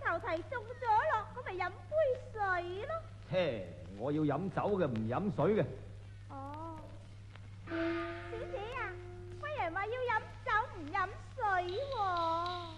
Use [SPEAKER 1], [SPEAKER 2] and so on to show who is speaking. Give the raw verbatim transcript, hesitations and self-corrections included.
[SPEAKER 1] 就提送咗咯，咁咪飲杯水咯。
[SPEAKER 2] 切，我要飲酒嘅，唔飲水嘅。